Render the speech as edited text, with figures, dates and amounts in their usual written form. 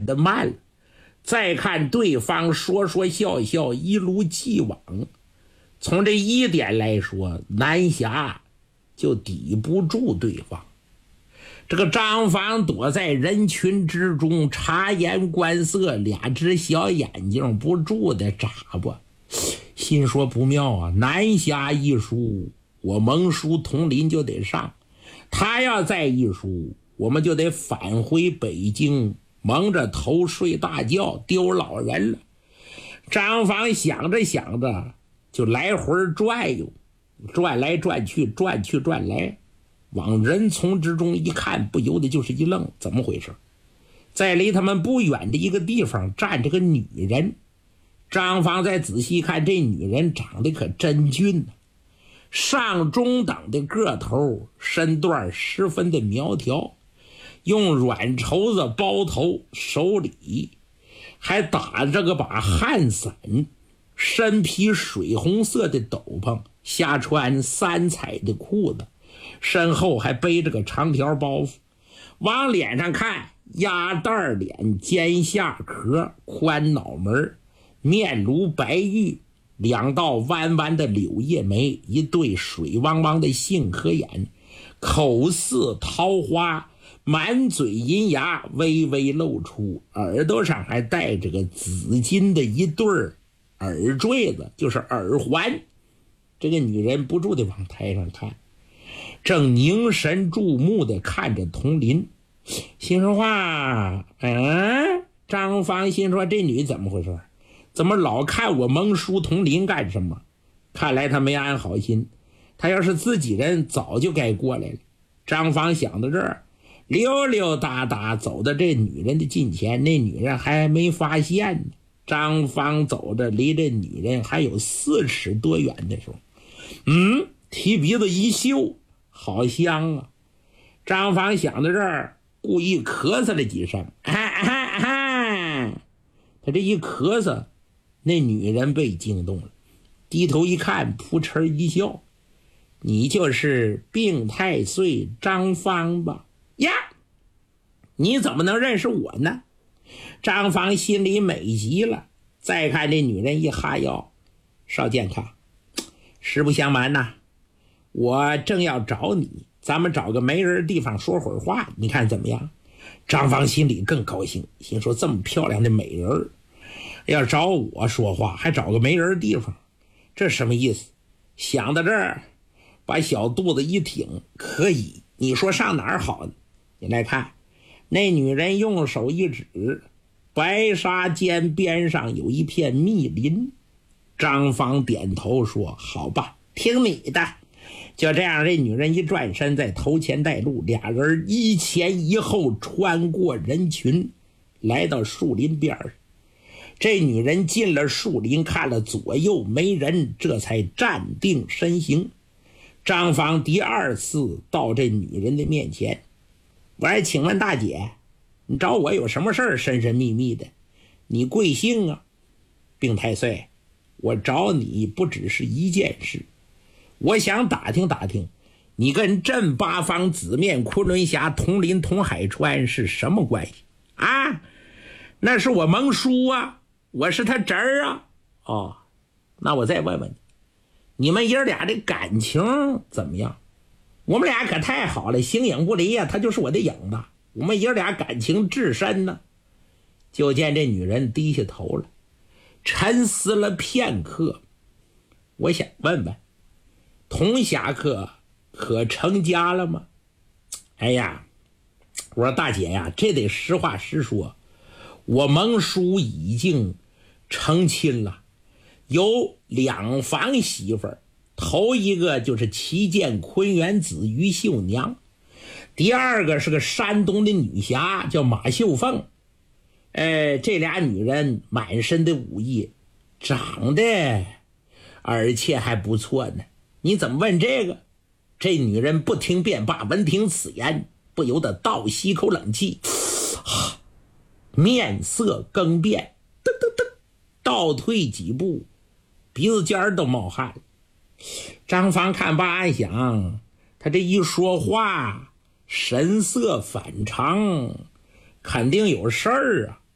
的慢了，再看对方说说笑笑，一如既往。从这一点来说，南侠就抵不住对方。这个张芳躲在人群之中，察言观色，两只小眼睛不住的眨巴，心说不妙啊！南侠一输，我蒙叔同林就得上，他要再一输，我们就得返回北京，蒙着头睡大觉，丢老人了。张芳想着想着，就来回转悠，转来转去，转去转来，往人丛之中一看，不由得就是一愣，怎么回事？在离他们不远的一个地方站着个女人。张芳再仔细看，这女人长得可真俊呢，上中等的个头，身段十分的苗条，用软绸子包头，手里还打着个把汗伞，身披水红色的斗篷，下穿三彩的裤子，身后还背着个长条包袱，往脸上看，鸭蛋脸，尖下壳，宽脑门，面如白玉，两道弯弯的柳叶眉，一对水汪汪的杏核眼，口似桃花，满嘴银牙微微露出，耳朵上还戴着个紫金的一对耳坠子，就是耳环。这个女人不住地往台上看，正凝神注目地看着佟林，心说话，张芳心说这女怎么回事？怎么老看我蒙叔佟林干什么？看来他没安好心，他要是自己人早就该过来了。张芳想到这儿，溜溜达达走到这女人的近前，那女人还没发现呢。张芳走着离这女人还有4尺多远的时候，提鼻子一嗅，好香啊！张芳想到这儿，故意咳嗽了几声，他这一咳嗽，那女人被惊动了，低头一看，扑哧一笑，你就是病太岁张芳吧？呀，你怎么能认识我呢？张芳心里美极了，再看这女人一哈腰，少健康，实不相瞒呐，我正要找你，咱们找个没人地方说会儿话，你看怎么样？张芳心里更高兴，心说这么漂亮的美人要找我说话，还找个没人地方，这什么意思？想到这儿，把小肚子一挺，可以，你说上哪儿好呢？你来看，那女人用手一指，白沙间边上有一片密林。张芳点头说，好吧，听你的。就这样，这女人一转身，在头前带路，俩人一前一后穿过人群，来到树林边上。这女人进了树林，看了左右没人，这才站定身形。张芳第2次到这女人的面前，我说，请问大姐，你找我有什么事儿？神神秘秘的，你贵姓啊？病太岁，我找你不只是一件事，我想打听打听，你跟镇八方紫面昆仑侠佟林佟海川是什么关系啊？那是我蒙叔啊，我是他侄儿啊。哦，那我再问问你们爷俩的感情怎么样？我们俩可太好了，形影不离啊，他就是我的影子，我们爷俩感情至深呢。就见这女人低下头了，沉思了片刻，我想问问，佟侠客可成家了吗？哎呀，我说大姐呀，这得实话实说，我蒙叔已经成亲了，有2房媳妇儿，头一个就是旗舰昆元子于秀娘，第2个是个山东的女侠叫马秀凤。这俩女人满身的武艺，长得而且还不错呢。你怎么问这个？这女人不听便罢，闻听此言，不由得倒吸口冷气，面色更变，倒退几步，鼻子尖都冒汗。张芳看罢暗想，他这一说话神色反常，肯定有事儿啊。